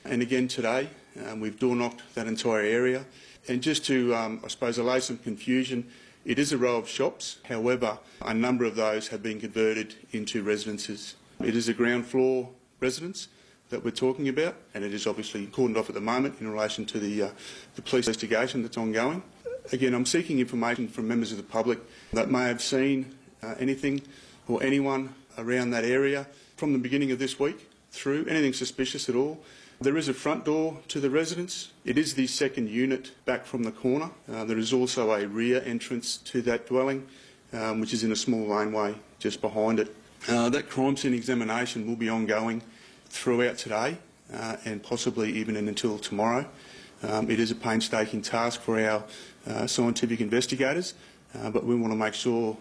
And again today, we've door-knocked that entire area. And just to, I suppose, allay some confusion, it is a row of shops. However, a number of those have been converted into residences. It is a ground floor residence that we're talking about, and it is obviously cordoned off at the moment in relation to the police investigation that's ongoing. Again, I'm seeking information from members of the public that may have seen anything or anyone around that area from the beginning of this week through, anything suspicious at all. There is a front door to the residence. It is the second unit back from the corner. There is also a rear entrance to that dwelling, which is in a small laneway just behind it. That crime scene examination will be ongoing throughout today and possibly even until tomorrow. It is a painstaking task for our scientific investigators, but we want to make sure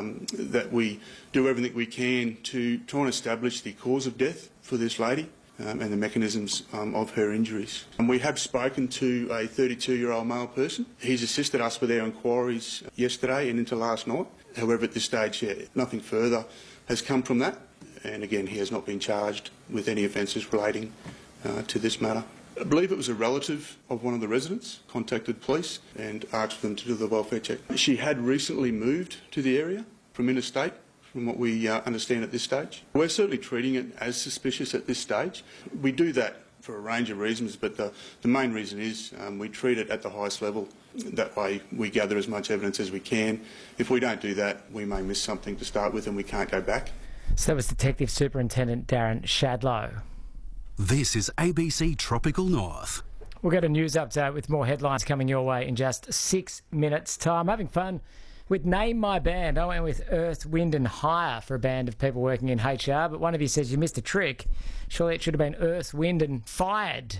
that we do everything we can to try and establish the cause of death for this lady and the mechanisms of her injuries. And we have spoken to a 32-year-old male person. He's assisted us with our inquiries yesterday and into last night. However, at this stage, nothing further has come from that. And again, he has not been charged with any offences relating to this matter. I believe it was a relative of one of the residents contacted police and asked them to do the welfare check. She had recently moved to the area from interstate, from what we understand at this stage. We're certainly treating it as suspicious at this stage. We do that for a range of reasons, but the main reason is we treat it at the highest level. That way we gather as much evidence as we can. If we don't do that, we may miss something to start with and we can't go back. So that was Detective Superintendent Darren Shadlow. This is ABC Tropical North. We'll get a news update with more headlines coming your way in just 6 minutes' time. Having fun with Name My Band. I went with Earth, Wind and Hire for a band of people working in HR, but one of you says you missed a trick. Surely it should have been Earth, Wind and Fired.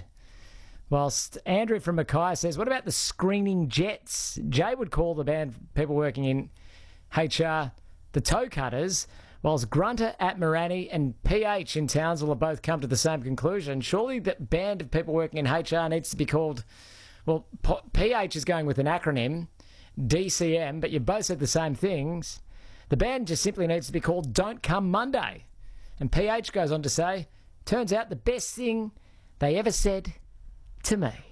Whilst Andrew from Mackay says, what about the Screening Jets? Jay would call the band people working in HR the Toe Cutters, whilst Grunter at Morani and PH in Townsville have both come to the same conclusion. Surely that band of people working in HR needs to be called, well, PH is going with an acronym, DCM, but you both said the same things. The band just simply needs to be called Don't Come Monday. And PH goes on to say, turns out the best thing they ever said to me.